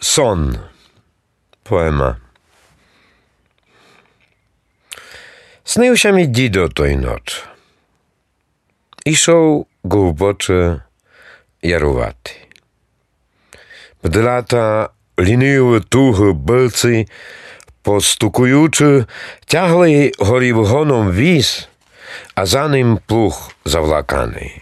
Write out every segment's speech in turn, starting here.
Сон. Poema. Снився мій дідо той ноч. Ішов глибоче ярувати. Бдлята ліниво туги билці, постукуючи, тягли горівгоном віз, а за ним плуг завлаканий.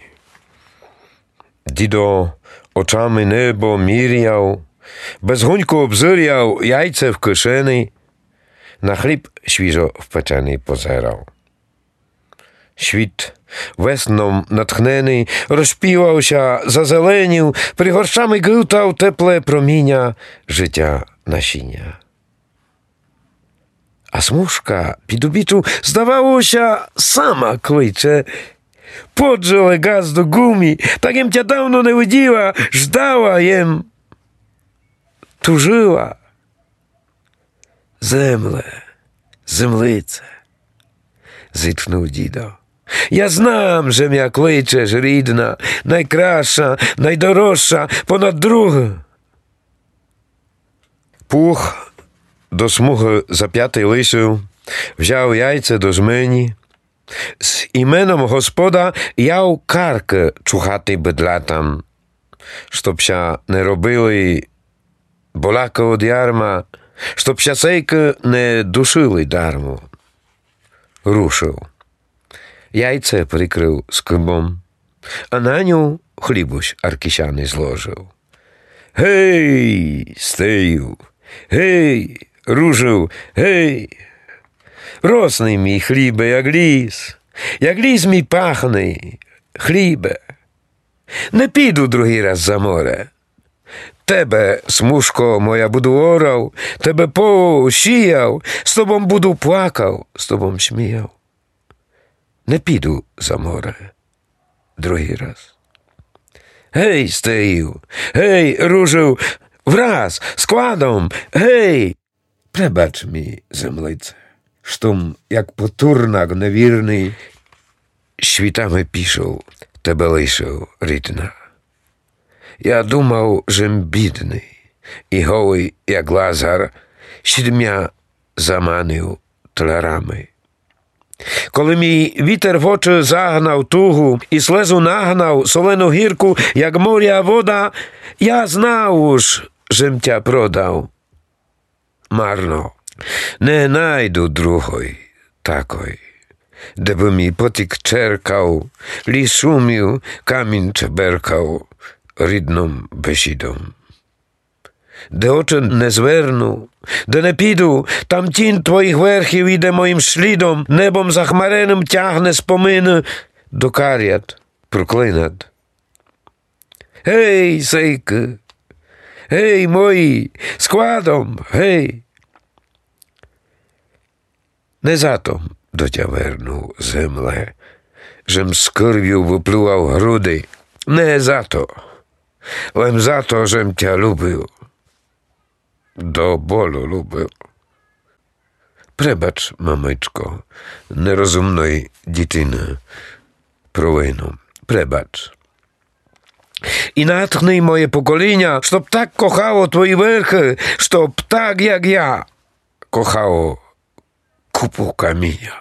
Дідо очами небо міряв, безгунько обзиряв яйце в кишені, на хліб świeżo wpečený pozerał. Świt wesną natchnený rozpíwał się, zazelenił, prigorszami gutał teple promienia życia nasienia. A smuszka pidubiczu zdawało się sama klejcze. Podżele gaz do gumi, tak jem cię dawno nie widziała, żdała jem, tużyła. Земле, землице, зітхнув дідо. Я знам, że м'я кличеш рідна, найкраща, найдорожча, понад друге. Пух до смуги зап'ятий лисів, взяв яйце до жмені. З іменом Господа яв карки чухати бедлатам, щоб ся не робили боляка од ярма, щоб сясейки не душили дармо. Рушив. Яйце прикрив скибом, а на ню хлібусь аркісяний зложив. Гей, стею, гей, рушив, гей. Росний мій хлібе, як ліс мій пахний, хлібе. Не піду другий раз за море. Тебе, смужко моя, буду орав, тебе посіяв, з тобом буду плакав, з тобом сміяв. Не піду за море другий раз. Гей, стею, гей, ружив, враз, складом, гей. Пребач мій, землице, штом, як потурнак невірний, świtami пішов, тебе лишив, рідна. Я думав, жем бідний, і голий, як Лазар, 7 заманив тлярами. Коли мій вітер в очі загнав тугу і слезу нагнав солену гірку, як моря вода, я знав уж, жем тя продав. Марно, не найду другої такої, де би мій потік черкав, ліс шумів, камінь чеберкав, рідном бесідом. Де очі не зверну, де не піду, там тінь твоїх верхів іде моїм слідом, небом захмареним тягне спомини до карят проклинат. Гей, сейки, гей, мої, складом, гей. Не затом до тя верну, земле, жем з кирв'ю виплював груди, не зато. Лем за то, żem тя любив, до болю любив. Пребач, мамичко, нерозумної дитини, провину, пребач. І натхни моє покоління, щоб так кохало твої верхи, щоб так, як я, кохало купу каміння.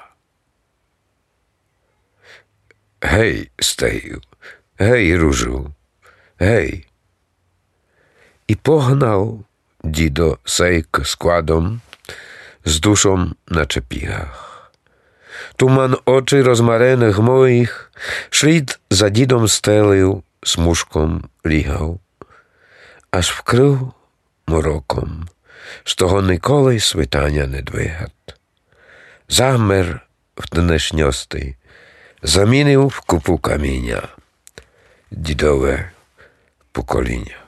Гей, стею, гей, ружу, гей. І погнав дідо сейк складом, з душом на чепігах. Туман очі розмарених моїх, шлід за дідом стелив, смужком лігав, аж вкрив мороком, з того ніколи світання не двигат. Замер в днешньости, замінив в купу каміння дідове покоління.